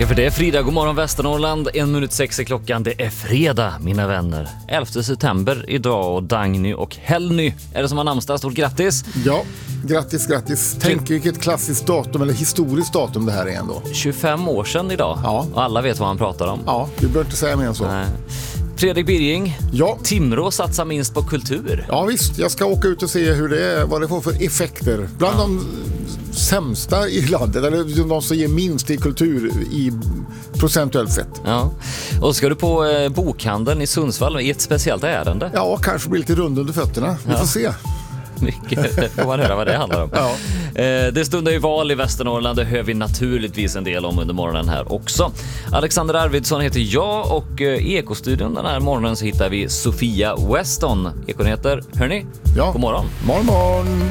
För det är Frida, god morgon Västernorrland, 1:06 är klockan, det är fredag mina vänner. 11 september idag och Dagny och Helny är det som har namnsdag, stort grattis. Ja, grattis. Tänk vilket klassiskt datum eller historiskt datum det här är ändå. 25 år sedan idag, ja. Och alla vet vad han pratar om. Ja, vi behöver inte säga mer än så. Nej. Fredrik Birging, ja. Timrå satsar minst på kultur. Ja visst, jag ska åka ut och se hur det är, vad det får för effekter. Bland de sämsta i landet, eller de som ger minst i kultur i procentuellt sett. Ja. Och ska du på bokhandeln i Sundsvall i ett speciellt ärende? Ja, kanske blir lite rund under fötterna. Vi får se. Mycket, får man höra vad det handlar om. Ja. Det stundar ju val i Västernorrland, det hör vi naturligtvis en del om under morgonen här också. Alexander Arvidsson heter jag och i Ekostudion den här morgonen så hittar vi Sofia Weston. Ekonyheter, hörni? Ja. God morgon. Morgon.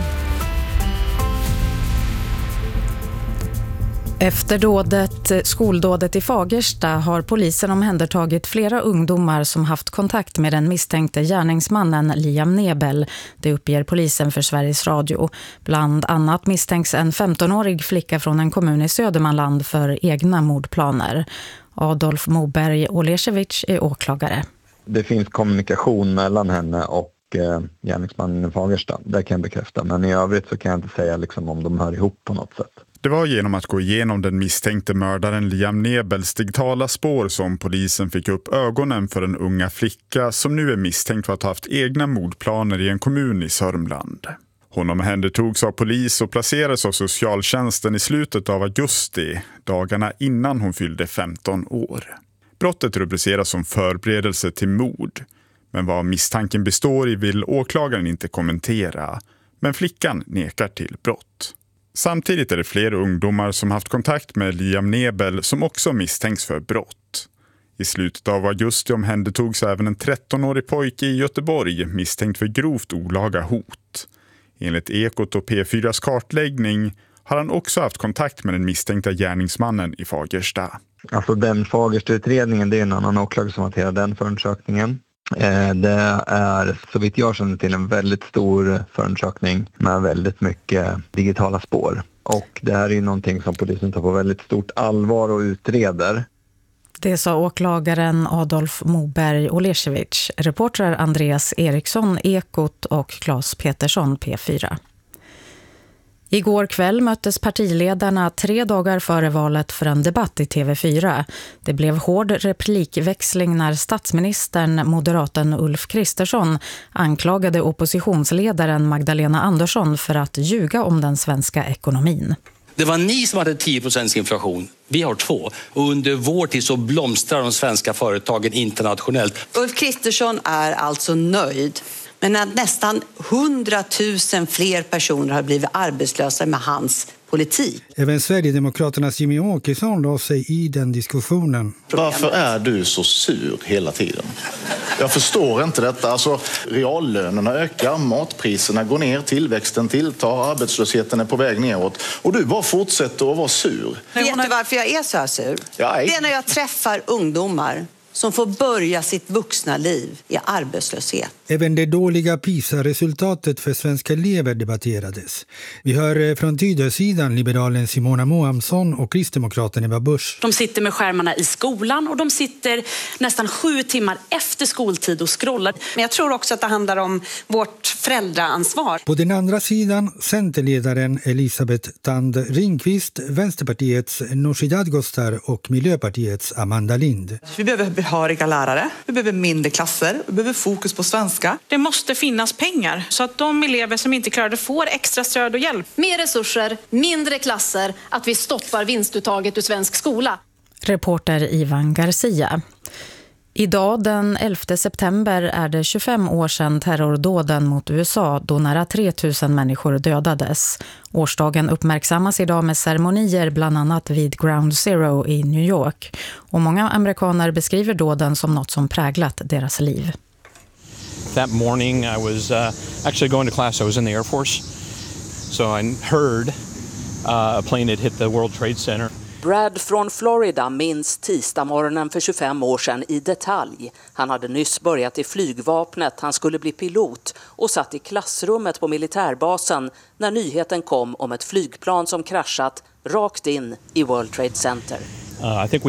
Efter skoldådet i Fagersta har polisen omhändertagit flera ungdomar som haft kontakt med den misstänkte gärningsmannen Liam Nebel. Det uppger polisen för Sveriges Radio. Bland annat misstänks en 15-årig flicka från en kommun i Södermanland för egna mordplaner. Adolf Moberg Olesiewicz är åklagare. Det finns kommunikation mellan henne och gärningsmannen i Fagersta. Det kan jag bekräfta. Men i övrigt så kan jag inte säga om de hör ihop på något sätt. Det var genom att gå igenom den misstänkte mördaren Liam Nebels digitala spår som polisen fick upp ögonen för en unga flicka som nu är misstänkt för att ha haft egna mordplaner i en kommun i Sörmland. Hon omhändertogs av polis och placerades av socialtjänsten i slutet av augusti, dagarna innan hon fyllde 15 år. Brottet rubriceras som förberedelse till mord, men vad misstanken består i vill åklagaren inte kommentera, men flickan nekar till brott. Samtidigt är det fler ungdomar som haft kontakt med Liam Nebel som också misstänks för brott. I slutet av augusti omhändertogs även en 13-årig pojke i Göteborg misstänkt för grovt olaga hot. Enligt Ekot och P4s kartläggning har han också haft kontakt med den misstänkta gärningsmannen i Fagersta. Alltså den Fagersta-utredningen, det är en annan åklagare som hanterar den förundersökningen. Det är så vitt jag känner till en väldigt stor förundersökning med väldigt mycket digitala spår. Och det här är ju någonting som polisen tar på väldigt stort allvar och utreder. Det sa åklagaren Adolf Moberg Olesiewicz, reportrar Andreas Eriksson, Ekot och Claes Petersson, P4. Igår kväll möttes partiledarna 3 dagar före valet för en debatt i TV4. Det blev hård replikväxling när statsministern, moderaten Ulf Kristersson, anklagade oppositionsledaren Magdalena Andersson för att ljuga om den svenska ekonomin. Det var ni som hade 10% inflation. Vi har 2. Och under vår tid så blomstrar de svenska företagen internationellt. Ulf Kristersson är alltså nöjd. Men att nästan 100 000 fler personer har blivit arbetslösa med hans politik. Även Sverigedemokraternas Jimmy Åkesson la sig i den diskussionen. Varför är du så sur hela tiden? Jag förstår inte detta. Alltså, reallönerna ökar, matpriserna går ner, tillväxten tilltar, arbetslösheten är på väg neråt. Och du bara fortsätter att vara sur. Vet du varför jag är så här sur? Det är när jag träffar ungdomar som får börja sitt vuxna liv i arbetslöshet. Även det dåliga PISA-resultatet för svenska elever debatterades. Vi hör från Tidösidan liberalen Simona Mohamsson och kristdemokraten Eva Busch. De sitter med skärmarna i skolan och de sitter nästan 7 timmar efter skoltid och scrollar. Men jag tror också att det handlar om vårt föräldraansvar. På den andra sidan centerledaren Elisabeth Tand Ringqvist, Vänsterpartiets Nooshi Dadgostar och Miljöpartiets Amanda Lind. Vi behöver behöriga lärare, vi behöver mindre klasser, vi behöver fokus på svenska. Det måste finnas pengar så att de elever som inte klarar det får extra stöd och hjälp. Mer resurser, mindre klasser, att vi stoppar vinstuttaget ur svensk skola. Reporter Ivan Garcia. Idag den 11 september är det 25 år sedan terrordåden mot USA då nära 3 000 människor dödades. Årsdagen uppmärksammas idag med ceremonier bland annat vid Ground Zero i New York. Och många amerikaner beskriver dåden som något som präglat deras liv. That morning I was actually going to class. I was in the Air Force. So I heard a plane had hit the World Trade Center. Brad från Florida minns tisdagsmorgonen för 25 år sedan i detalj. Han hade nyss börjat i flygvapnet, han skulle bli pilot och satt i klassrummet på militärbasen när nyheten kom om ett flygplan som kraschat rakt in i World Trade Center. I think